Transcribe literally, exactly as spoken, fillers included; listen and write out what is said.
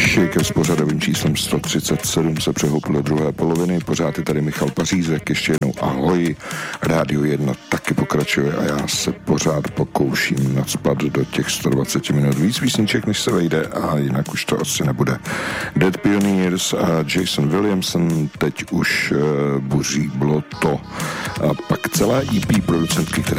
Shaker s pořadovým číslem sto třicet sedm se přehoupl do druhé poloviny. Pořád je tady Michal Pařízek, ještě jednou ahoj. Rádio jedna taky pokračuje a já se pořád pokouším nacpat do těch sto dvacet minut víc písniček, než se vejde, a jinak už to asi nebude. Dead Pioneers a Jason Williamson teď už uh, buří bloto. A pak celá E P producentky, která